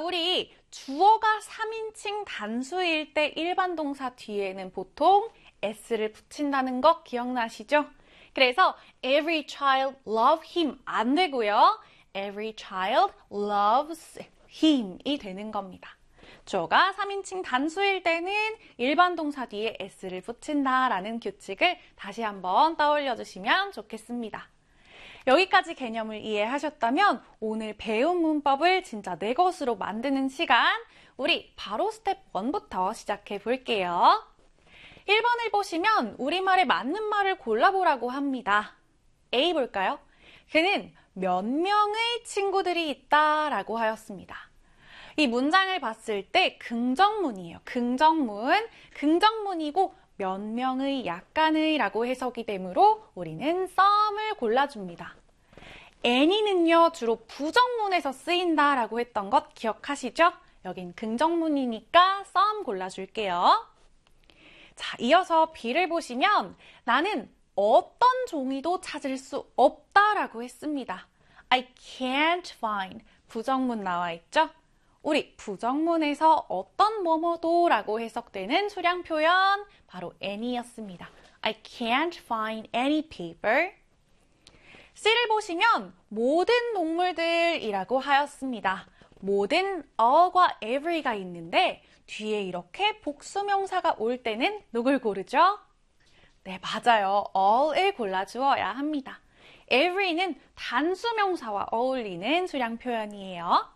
우리 주어가 3인칭 단수일 때 일반 동사 뒤에는 보통 s를 붙인다는 거 기억나시죠? 그래서 every child love him 안 되고요. every child loves him이 되는 겁니다. 주어가 3인칭 단수일 때는 일반 동사 뒤에 s를 붙인다라는 규칙을 다시 한번 떠올려 주시면 좋겠습니다. 여기까지 개념을 이해하셨다면 오늘 배운 문법을 진짜 내 것으로 만드는 시간, 우리 바로 스텝 1부터 시작해 볼게요. 1번을 보시면 우리말에 맞는 말을 골라보라고 합니다. A 볼까요? 그는 몇 명의 친구들이 있다 라고 하였습니다. 이 문장을 봤을 때 긍정문이에요. 긍정문이고 몇 명의 약간의 라고 해석이 되므로 우리는 some을 골라줍니다. any는요 주로 부정문에서 쓰인다 라고 했던 것 기억하시죠? 여긴 긍정문이니까 some 골라줄게요. 자, 이어서 B를 보시면 나는 어떤 종이도 찾을 수 없다 라고 했습니다. I can't find 부정문 나와 있죠? 우리 부정문에서 어떤 뭐뭐도 라고 해석되는 수량 표현 바로 any였습니다. I can't find any paper. C를 보시면 모든 동물들이라고 하였습니다. 모든 all과 every가 있는데 뒤에 이렇게 복수명사가 올 때는 누굴 고르죠? 네, 맞아요. all을 골라주어야 합니다. every는 단수명사와 어울리는 수량 표현이에요.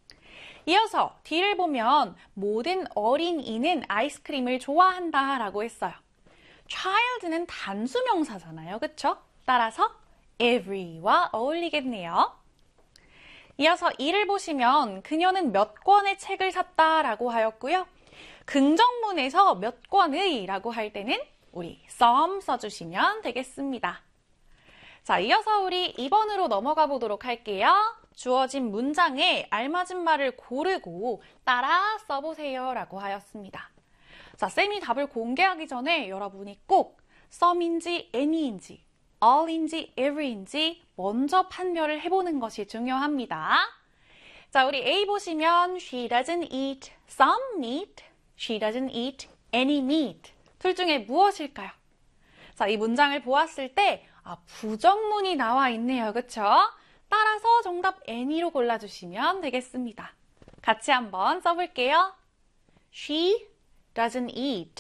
이어서 D를 보면 모든 어린이는 아이스크림을 좋아한다 라고 했어요. child는 단수명사잖아요. 그쵸? 따라서 every와 어울리겠네요. 이어서 E를 보시면 그녀는 몇 권의 책을 샀다 라고 하였고요. 긍정문에서 몇 권의 라고 할 때는 우리 some 써주시면 되겠습니다. 자, 이어서 우리 2번으로 넘어가 보도록 할게요. 주어진 문장에 알맞은 말을 고르고 따라 써보세요 라고 하였습니다. 자, 쌤이 답을 공개하기 전에 여러분이 꼭 some인지 any인지 all인지 every인지 먼저 판별을 해보는 것이 중요합니다. 자, 우리 A 보시면 she doesn't eat some meat, she doesn't eat any meat. 둘 중에 무엇일까요? 자, 이 문장을 보았을 때 부정문이 나와 있네요. 그쵸? 따라서 정답 any로 골라주시면 되겠습니다. 같이 한번 써볼게요. She doesn't eat.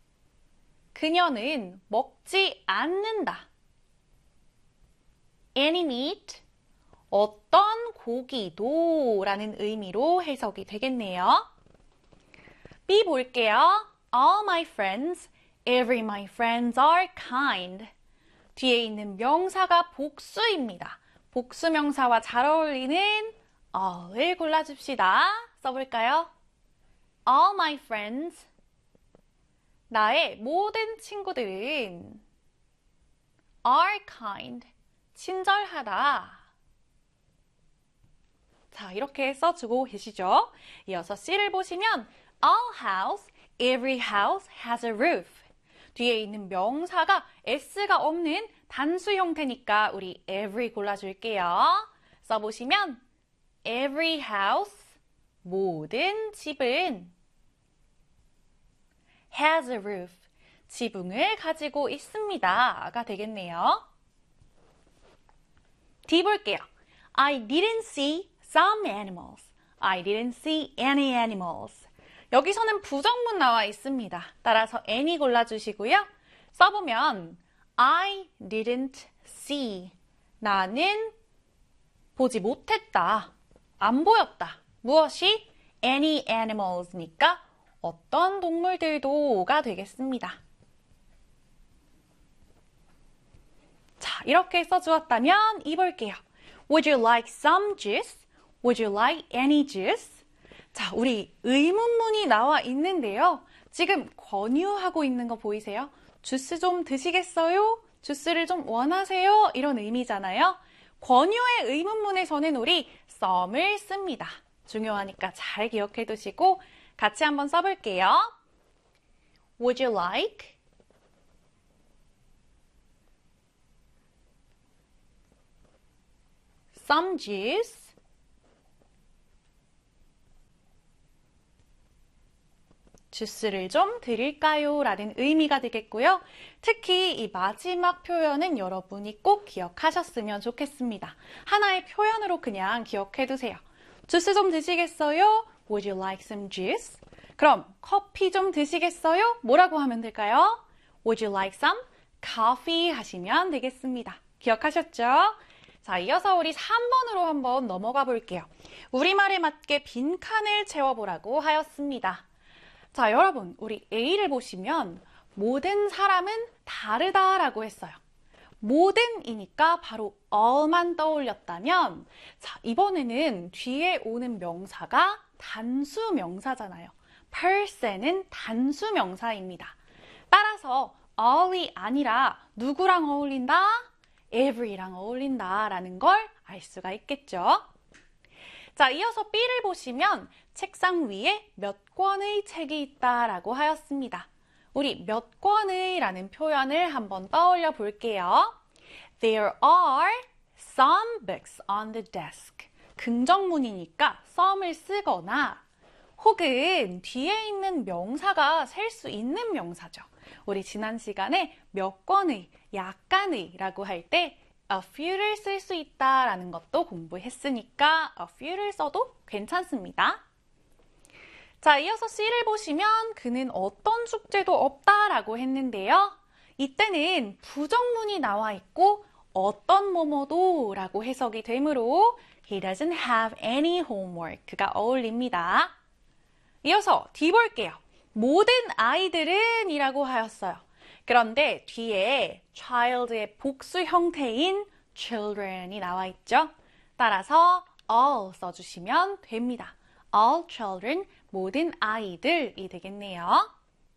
그녀는 먹지 않는다. Any meat. 어떤 고기도 라는 의미로 해석이 되겠네요. B 볼게요. All my friends, every my friends are kind. 뒤에 있는 명사가 복수입니다. 복수명사와 잘 어울리는 all을 골라줍시다. 써볼까요? All my friends. 나의 모든 친구들은 are kind. 친절하다. 자, 이렇게 써주고 계시죠? 이어서 C를 보시면 all house, every house has a roof. 뒤에 있는 명사가 s가 없는 단수 형태니까 우리 every 골라줄게요. 써보시면 every house, 모든 집은 has a roof, 지붕을 가지고 있습니다가 되겠네요. D 볼게요. I didn't see some animals. I didn't see any animals. 여기서는 부정문 나와 있습니다. 따라서 any 골라주시고요. 써보면 I didn't see. 나는 보지 못했다. 안 보였다. 무엇이? any animals니까 어떤 동물들도가 되겠습니다. 자, 이렇게 써주었다면 이 볼게요. Would you like some juice? Would you like any juice? 자, 우리 의문문이 나와 있는데요. 지금 권유하고 있는 거 보이세요? 주스 좀 드시겠어요? 주스를 좀 원하세요? 이런 의미잖아요. 권유의 의문문에서는 우리 some을 씁니다. 중요하니까 잘 기억해 두시고 같이 한번 써볼게요. Would you like? some juice? 주스를 좀 드릴까요? 라는 의미가 되겠고요. 특히 이 마지막 표현은 여러분이 꼭 기억하셨으면 좋겠습니다. 하나의 표현으로 그냥 기억해 두세요. 주스 좀 드시겠어요? Would you like some juice? 그럼 커피 좀 드시겠어요? 뭐라고 하면 될까요? Would you like some coffee? 하시면 되겠습니다. 기억하셨죠? 자, 이어서 우리 3번으로 한번 넘어가 볼게요. 우리말에 맞게 빈칸을 채워보라고 하였습니다. 자, 여러분, 우리 A를 보시면 모든 사람은 다르다라고 했어요. 모든이니까 바로 all만 떠올렸다면, 자, 이번에는 뒤에 오는 명사가 단수 명사잖아요. person은 단수 명사입니다. 따라서 all이 아니라 누구랑 어울린다? every랑 어울린다라는 걸 알 수가 있겠죠. 자, 이어서 B를 보시면 책상 위에 몇 권의 책이 있다라고 하였습니다. 우리 몇 권의 라는 표현을 한번 떠올려 볼게요. There are some books on the desk. 긍정문이니까 some을 쓰거나 혹은 뒤에 있는 명사가 셀 수 있는 명사죠. 우리 지난 시간에 몇 권의, 약간의 라고 할 때 a few를 쓸 수 있다라는 것도 공부했으니까 a few를 써도 괜찮습니다. 자, 이어서 C를 보시면 그는 어떤 숙제도 없다라고 했는데요. 이때는 부정문이 나와 있고 어떤 뭐뭐도 라고 해석이 되므로 He doesn't have any homework가 어울립니다. 이어서 D 볼게요. 모든 아이들은 이라고 하였어요. 그런데 뒤에 child의 복수 형태인 children이 나와 있죠. 따라서 all 써주시면 됩니다. all children, 모든 아이들이 되겠네요.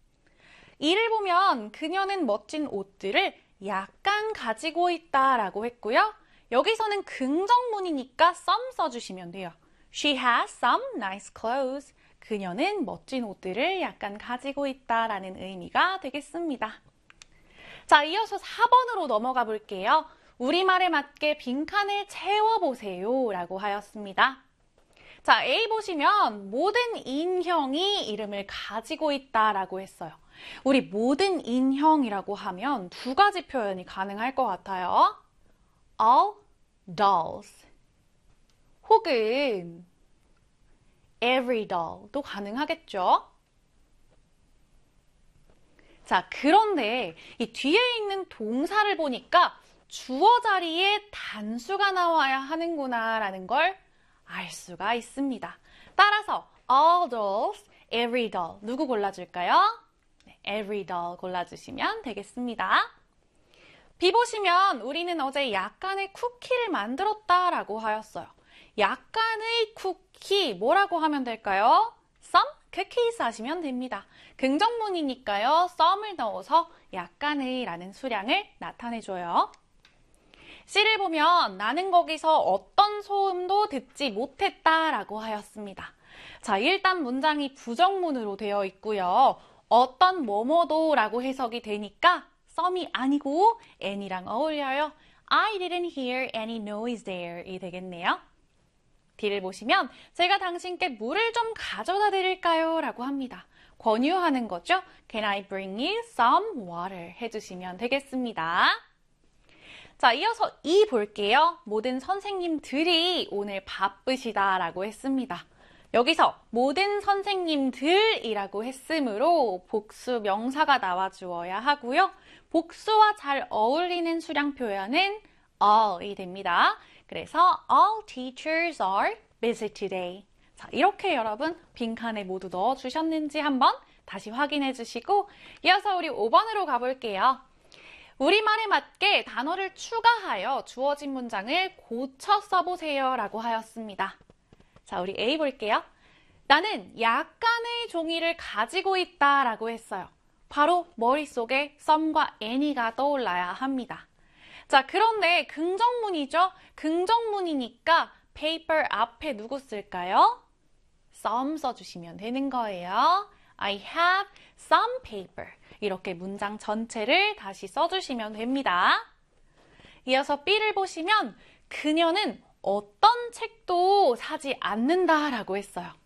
이를 보면 그녀는 멋진 옷들을 약간 가지고 있다라고 했고요. 여기서는 긍정문이니까 some 써주시면 돼요. She has some nice clothes. 그녀는 멋진 옷들을 약간 가지고 있다라는 의미가 되겠습니다. 자, 이어서 4번으로 넘어가 볼게요. 우리말에 맞게 빈칸을 채워보세요 라고 하였습니다. 자, A 보시면 모든 인형이 이름을 가지고 있다라고 했어요. 우리 모든 인형이라고 하면 두 가지 표현이 가능할 것 같아요. All dolls 혹은 every doll도 가능하겠죠? 자, 그런데 이 뒤에 있는 동사를 보니까 주어 자리에 단수가 나와야 하는구나 라는 걸 알 수가 있습니다. 따라서 all dolls, every doll 누구 골라줄까요? 네, every doll 골라주시면 되겠습니다. B 보시면 우리는 어제 약간의 쿠키를 만들었다라고 하였어요. 약간의 쿠키 뭐라고 하면 될까요? Some cookies 하시면 됩니다. 긍정문이니까요. some을 넣어서 약간의 라는 수량을 나타내줘요. C를 보면 나는 거기서 어떤 소음도 듣지 못했다라고 하였습니다. 자, 일단 문장이 부정문으로 되어 있고요. 어떤 뭐뭐도 라고 해석이 되니까 some이 아니고 any랑 어울려요. I didn't hear any noise there 이 되겠네요. D를 보시면 제가 당신께 물을 좀 가져다 드릴까요? 라고 합니다. 권유하는 거죠. Can I bring you some water? 해주시면 되겠습니다. 자, 이어서 E 볼게요. 모든 선생님들이 오늘 바쁘시다 라고 했습니다. 여기서 모든 선생님들이라고 했으므로 복수 명사가 나와주어야 하고요. 복수와 잘 어울리는 수량 표현은 all이 됩니다. 그래서 all teachers are busy today. 자, 이렇게 여러분 빈칸에 모두 넣어주셨는지 한번 다시 확인해 주시고 이어서 우리 5번으로 가볼게요. 우리말에 맞게 단어를 추가하여 주어진 문장을 고쳐 써보세요 라고 하였습니다. 자, 우리 A 볼게요. 나는 약간의 종이를 가지고 있다 라고 했어요. 바로 머릿속에 some과 any가 떠올라야 합니다. 자, 그런데 긍정문이죠? 긍정문이니까 paper 앞에 누구 쓸까요? some 써주시면 되는 거예요. I have some paper. 이렇게 문장 전체를 다시 써주시면 됩니다. 이어서 B를 보시면 그녀는 어떤 책도 사지 않는다라고 했어요.